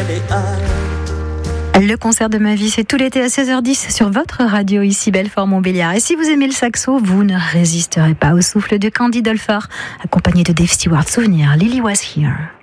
Le concert de ma vie, c'est tout l'été à 16h10 sur votre radio, ici Belfort-Montbéliard. Et si vous aimez le saxo, vous ne résisterez pas au souffle de Candy Dolfort, accompagné de Dave Stewart. Souvenir, Lily Was Here.